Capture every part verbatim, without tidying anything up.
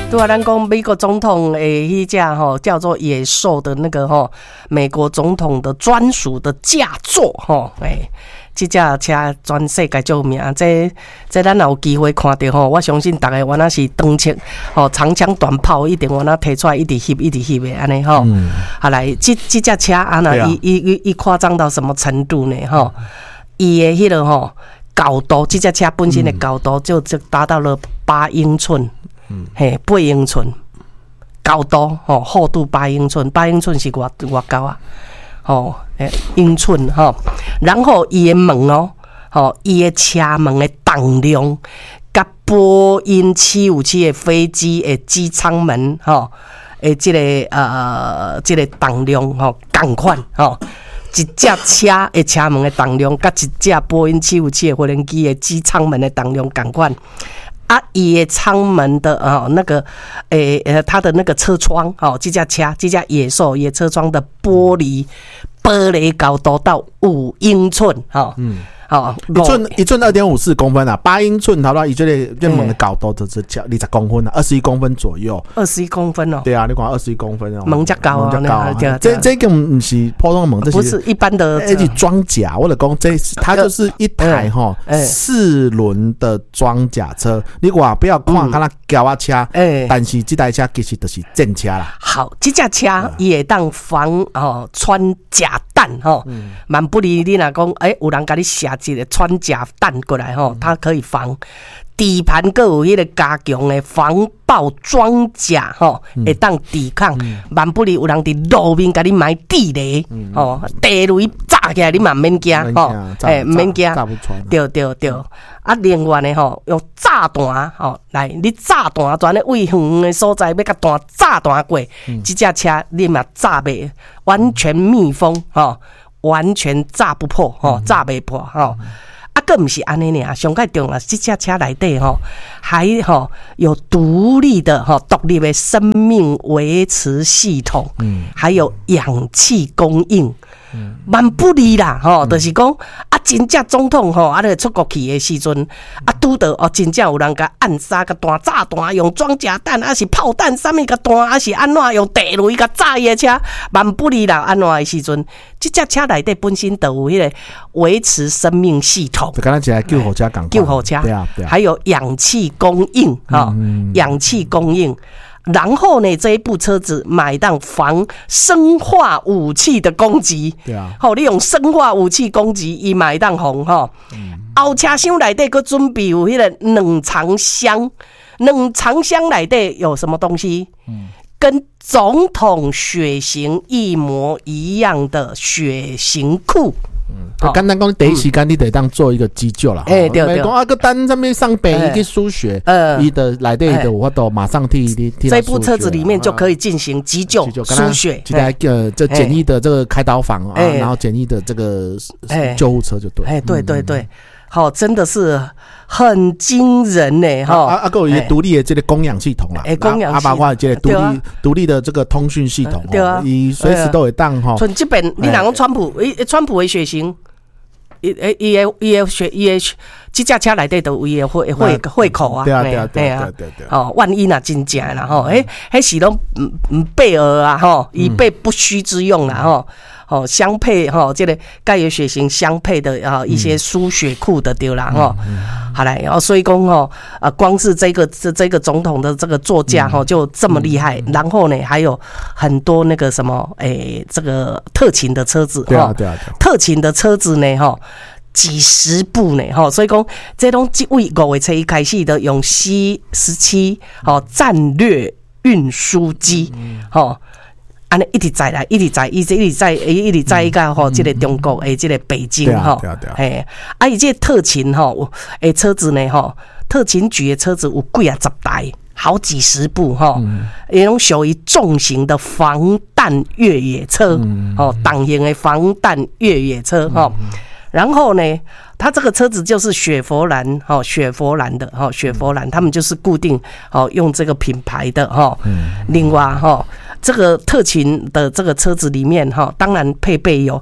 对啊，咱讲美国总统诶，迄架吼叫做野兽的那个吼，美国总统的专属的驾座吼，诶，这架车全世界就有名。这这咱有机会看到吼，我相信大家原来是长枪吼，长枪短炮一定原来提出来一直翕一直翕的安尼吼。好来，这这架车啊，那伊伊伊伊夸张到什么程度呢？吼，伊的迄个吼高度，这架车本身的高度就就达到了八英寸。嗯，嘿，八英寸高度吼，厚度八英寸，八英寸是偌偌高啊？吼，诶，英寸吼，然后伊的门哦，吼，伊的车门的重量，甲波音七五七的飞机的机舱门吼，诶，这个呃，这个重量吼，同款吼。一架车的车门的重量，甲一架波音七五七的飞机的机舱门的重量同款。啊，伊的舱门的啊、哦，那个，诶、欸、呃，它的那个车窗，哦，这架车，这架野兽野车窗的玻璃玻璃高度到五英寸，哦，嗯，哦， 一寸一寸二点五四公分啊，八英寸，头到伊这个这门的高度就是叫二十公分啊，二十一公分左右， 二十一公分哦， 对啊，你讲二十一公分哦， 门较高啊， 门较高啊，这这个不是普通的门，这不是一般的， 这是装甲，我的讲这它就是一台哈四轮的装甲车。你话不要看，看它轿啊车，欸、但是这台车其实就是正车啦。 好，这架车伊会当防哦穿甲弹吼，蛮、嗯、不离你若讲，哎、欸，有人甲你写一个穿甲弹过来吼，它可以防。底盘各有迄个加强的防爆装甲吼，会当抵抗。万不离有人伫路面甲你埋地雷，吼、嗯，地雷炸起来你嘛免惊吼，诶，免惊，对对对。啊，另外呢吼，用炸弹吼来，你炸弹全咧位远的所在要甲弹炸弹过，嗯、这架车你嘛炸袂，完全密封吼，完全炸不破吼，炸袂破吼。啊，更不是安尼呢，上盖重要这架车内底吼，还吼有独立的吼独立的生命维持系统，嗯，还有氧气供应。蛮不利啦，吼、嗯，就是讲啊，真正总统吼，啊，咧出国去的时阵，啊，拄到哦，真正有人甲暗杀、甲弹炸弹，用装甲弹，啊是炮弹，啥物甲弹，啊是安怎用地雷甲炸伊的车，蛮不利啦，安怎的时阵，这架车内底本身就有迄个维持生命系统， 就刚才讲救火车港， 救火车， 对啊，对啊， 还有氧气供应，哈、哦，嗯、氧气供应。然后呢，这一部车子买当防生化武器的攻击，对啊，好、哦，你用生化武器攻击，伊买当红哈。嗯、后车厢内底佫准备有迄个冷藏箱，冷藏箱内底有什么东西？嗯，跟总统血型一模一样的血型库。 嗯，简单讲，第一时间你得当做一个急救啦。哎、欸，对对。讲啊，个单上面上北一个输血，呃，伊的来底的我都马上替替替。 这部车子里面就可以进行急救、输血。 这台呃，这简易的这个开刀房啊，欸、然后简易的这个救护车就对。 哎、欸，对对对，好、嗯，真的是很惊人呢，哈。 啊啊，还有一个独立的这个供氧系统啦，哎、欸，供氧系统，啊，包括这个独立独立的这个通讯系统，对啊，伊随时都会当哈。 从这边，你若讲川普，伊川普的血型。伊诶，伊诶，伊诶血，伊诶，这架车内底都有伊诶血血血口啊， 对啊，对啊，对啊，对对。 哦，万一若真正啦吼，诶，迄是拢嗯嗯备而啊吼，以备不虚之用啦吼。哦，相配哈，这个钙油血型相配的啊一些输血库的对啦哈。好来，然后所以讲哈，呃，光是这个这这个总统的这个座驾哈就这么厉害，然后呢还有很多那个什么诶，这个特勤的车子哈，对啊，特勤的车子呢哈。几十部呢，哈，所以讲这种为五月初一开始的用 C 十七哦战略运输机，哈。安尼一直载来，一直载，一直一直载，一直载到吼，这个中国诶，这个北京吼，嘿，啊，伊这个特勤吼，诶，车子呢吼，特勤局的车子有几啊十台，好几十部吼，也拢属于重型的防弹越野车，吼，党型的防弹越野车吼，然后呢，它这个车子就是雪佛兰，哈，雪佛兰的，哈，雪佛兰，他们就是固定，哦，用这个品牌的，哈，另外，哈。这个特勤的这个车子里面哈，当然配备有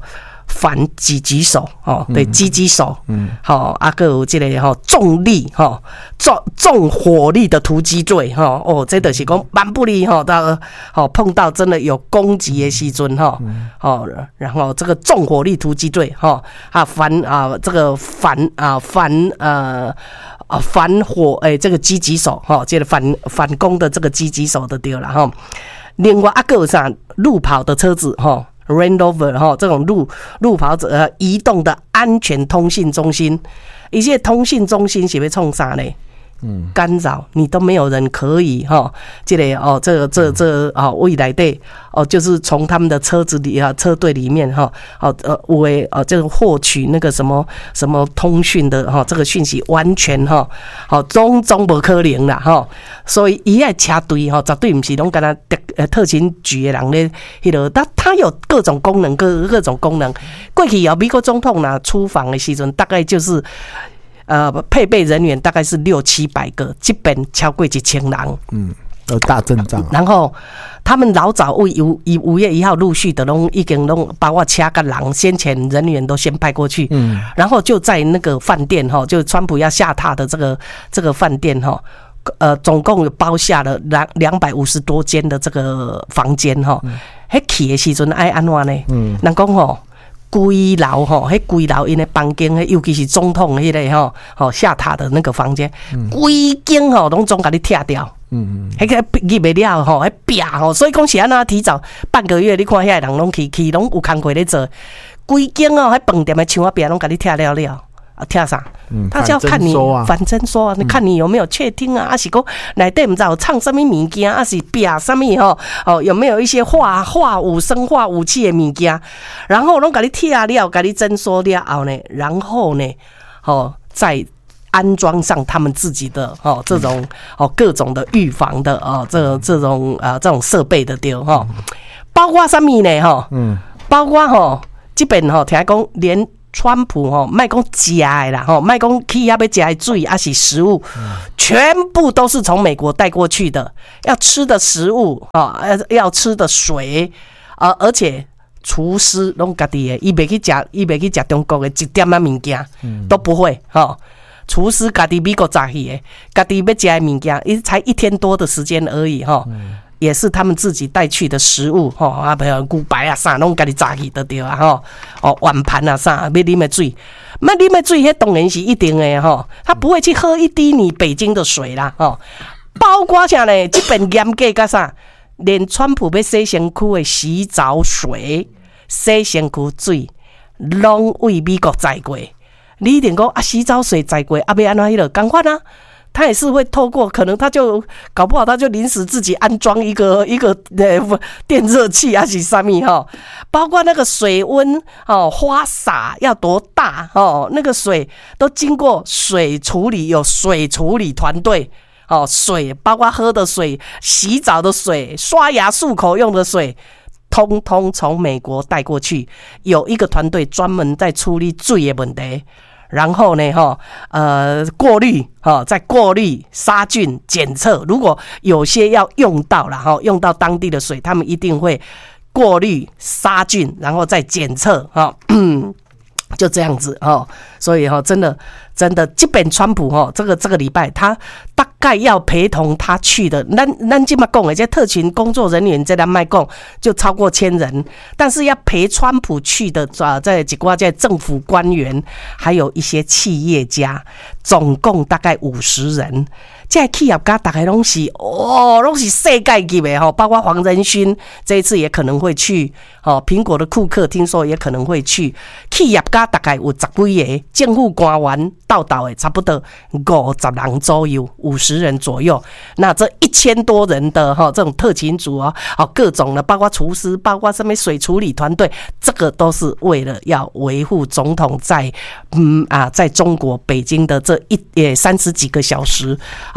反狙击手哦，对，狙击手，嗯，好，啊个有这个吼重力哈，重重火力的突击队哈，哦，这就是讲蛮不利哈，到好碰到真的有攻击的时阵哈，哦，然后这个重火力突击队哈，啊反啊这个反啊反呃啊反火诶、欸、这个狙击手哈，这个反反攻的这个狙击手的对了哈，另外啊个有啥路跑的车子哈。Range Rover 哈，这种路路跑者呃移动的安全通信中心，一些通信中心是要创啥呢？嗯，干扰你都没有人可以哈，这个哦，这个这这啊，未来的哦，就是从他们的车子里啊，车队里面哈，哦呃，为呃这个获取那个什么什么通讯的哈，这个讯息完全哈，好种种不可能啦哈，所以伊个车队哈，绝对不是拢跟他特特勤局的人咧，迄个他他有各种功能，各各种功能。过去有美国总统呐出访的时阵，大概就是。呃，配备人员大概是六七百个，这边超过一千人。 嗯，有大阵仗、啊。 然后他们老早为五以五月一号陆续的拢已经拢包括车跟人，先前人员都先派过去。嗯，然后就在那个饭店哈，就川普要下榻的这个这个饭店哈，呃，总共有包下了两两百五十多间的这个房间哈。迄去的时阵爱安怎呢？嗯，人讲吼。规楼吼，迄规楼因的房间，尤其是总统迄个吼，吼下榻的那个房间，规间吼拢总甲你拆掉。嗯嗯，迄个入不了吼，迄壁吼，所以讲是安怎提早半个月，你看遐人拢去去拢有工课咧做，规间哦，迄饭店的墙壁拢甲你拆了了。啊，跳啥？嗯，他就要看你反侦说啊，你看你有没有确定啊？还是讲内底唔知有藏什么物件，还是壁什么吼？哦，有没有一些化化武生化武器的物件？然后拢给你贴了，给你侦说了后呢，然后呢，哦，再安装上他们自己的哦这种哦各种的预防的哦这这种啊这种设备的对哈，包括什么呢哈？嗯，包括哈这边哈听讲连。川普吼，卖讲食的啦，吼，卖讲去遐要食的水还是食物，全部都是从美国带过去的。要吃的食物啊，要吃的水啊，而且厨师拢家己的，伊袂去食，伊袂去食中国的一点仔物件都不会哈。厨师家己美国炸去的，家己要食的物件，伊才一天多的时间而已哈。也是他们自己带去的食物，吼啊，比如骨白啊啥，拢家己炸去得对啊，吼哦碗盘啊啥，要啉的水，那啉的水，迄当然是一定的吼，他不会去喝一滴你北京的水啦，吼，包括啥呢？这边严格甲啥，连川普要洗身躯的洗澡水、洗身躯水，拢为美国载过。你一定讲啊，洗澡水载过，啊，要安怎迄落赶快啊？他也是会透过，可能他就搞不好，他就临时自己安装一个一个呃电热器啊，是啥咪哈？包括那个水温哦，花洒要多大哦？那个水都经过水处理，有水处理团队哦，水包括喝的水、洗澡的水、刷牙漱口用的水。通通从美国带过去，有一个团队专门在处理水的问题。然后呢，哈，呃，过滤，哈，再过滤杀菌检测。如果有些要用到了，哈，用到当地的水，他们一定会过滤杀菌，然后再检测，哈，就这样子，哈。所以哈，真的，真的，基本川普哈，这个这个礼拜他大概要陪同他去的，咱咱今嘛讲的这特勤工作人员在咱卖讲就超过千人，但是要陪川普去的啊，在几挂在政府官员，还有一些企业家，总共大概五十人。这企业家大概拢是哦，拢是世界级的哈，包括黄仁勋这一次也可能会去，哦，苹果的库克听说也可能会去，企业家大概有十几个，政府官员到到的差不多五十人左右，五十人左右。那这一千多人的哈这种特勤组啊，哦各种的，包括厨师，包括什么水处理团队，这个都是为了要维护总统在嗯啊在中国北京的这一也三十几个小时。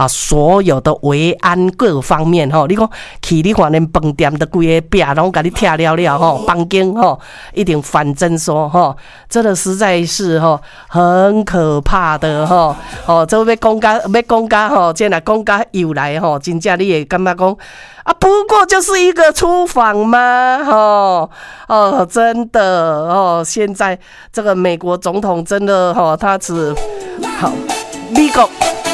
啊，所有的维安各方面吼，你讲去你看连饭店的规个壁拢甲你拆了了吼，房间吼一定反侦说吼，真的实在是吼很可怕的吼，哦，这要讲甲要讲甲吼，这若讲甲又来吼，真正你会感觉讲啊，不过就是一个出访吗？哦哦，真的哦，现在这个美国总统真的哦，他是好美国。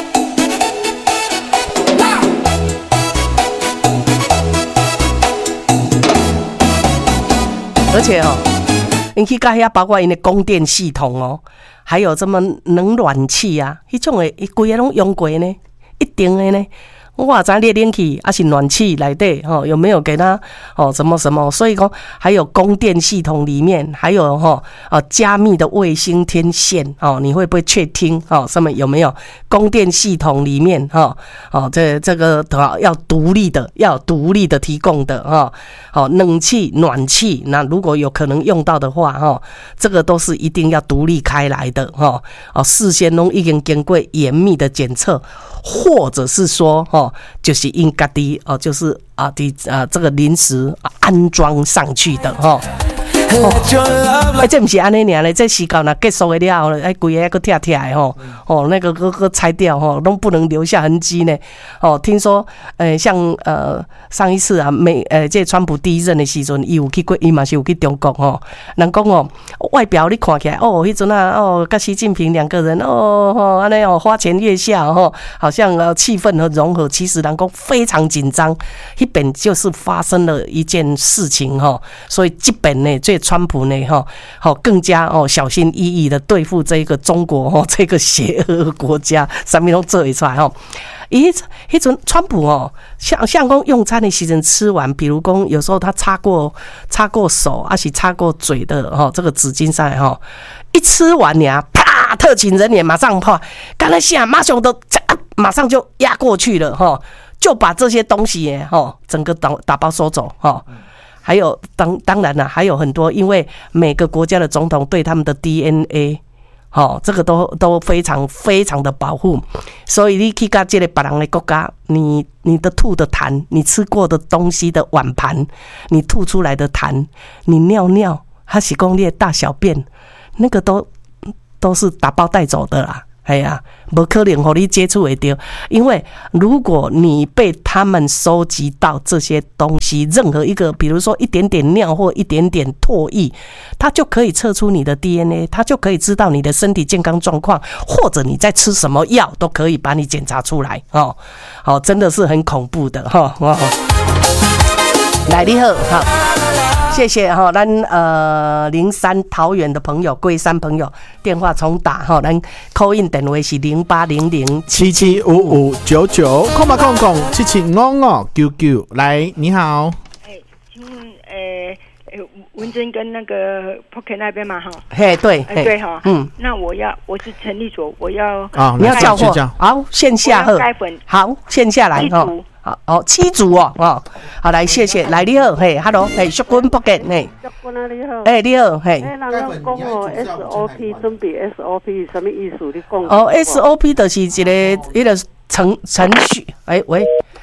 而且哦，你去看遐，包括因的供电系统哦，还有这么冷暖气啊，迄种的，伊规个拢用过呢，一定的呢。我知你冷气还是暖气内底吼，有没有给他哦什么什么？所以讲还有供电系统里面还有哈啊加密的卫星天线哦，你会不会确听哦？上面有没有供电系统里面哈哦这这个要独立的，要独立的提供的哈哦冷气暖气，那如果有可能用到的话哈，这个都是一定要独立开来的哈哦，事先都已经经过严密的检测，或者是说哈。就是因家己哦，就是啊，的啊，这个临时安装上去的哈。哦，哎，这不是安尼尔嘞，这时间若结束的了，哎，规个还个拆拆吼，哦，那个个个拆掉吼，都不能留下痕迹呢。哦，听说，呃，像呃上一次啊，美呃这川普第一任的时阵，伊有去过，伊嘛是有去中国吼。人讲哦，外表你看起来哦，迄阵啊，哦，跟习近平两个人哦，哦，安尼哦，花前月下哦，好像呃气氛和融合，其实人讲非常紧张。那边就是发生了一件事情哈，所以这边呢最。川普呢，哈，好更加哦小心翼翼的对付这个中国哦，这个邪恶国家，什么都做一出来哈。咦，迄阵川普哦，像像讲用餐的时阵吃完，比如讲有时候他擦过擦过手，还是擦过嘴的哈，这个纸巾上来哈，一吃完呢，啪，特请人脸马上啪，刚才下马上都马上就压过去了哈，就把这些东西耶哈，整个打打包收走哈。还有当当然啦，还有很多，因为每个国家的总统对他们的 D N A， 哦，这个都都非常非常的保护，所以你去到这个别人的国家，你你的吐的痰，你吃过的东西的碗盘，你吐出来的痰，你尿尿，还是讲你的大小便，那个都都是打包带走的啦。哎呀，不可能和你接触会到，因为如果你被他们收集到这些东西，任何一个，比如说一点点尿或一点点唾液，它就可以测出你的 D N A， 它就可以知道你的身体健康状况，或者你在吃什么药，都可以把你检查出来哦。哦，真的是很恐怖的哈。哦，来你好，好。谢谢哈，咱呃零三桃园的朋友、龟山朋友电话重打哈，咱 call in 电话是零八零零七七五五九九，空吧空空七七五五九九，来你好。 哎，请问呃呃文珍跟那个 Pocket 那边嘛哈？ 嘿，对， 哎对哈，嗯，那我要我是陈立卓，我要啊， 你要叫货，好线下喝，好线下来哈。好哦，七组哦，哦，好来，谢谢，来你好，嘿 ，hello， 嘿，淑君 Pocket， 嘿， 淑君啊，你好， 哎，你好，嘿， 哎，人家讲哦 ，S O P 准备 S O P 是什么意思？你讲哦 ，S O P 就是一个一个程程序，哎喂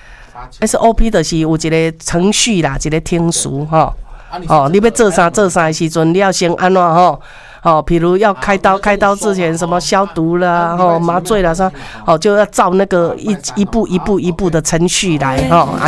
，S O P 就是有一个程序啦，一个听书哈，哦，你要做啥做啥的时阵，你要先安怎吼？哦，比如要开刀，开刀之前什么消毒啦，哦，麻醉啦，啥，哦，就要照那个一一步一步一步的程序来哈。